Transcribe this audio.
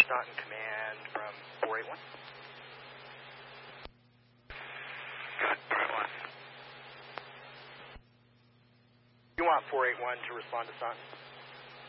Staunton Command from 481. Good, 481. You want 481 to respond to Staunton?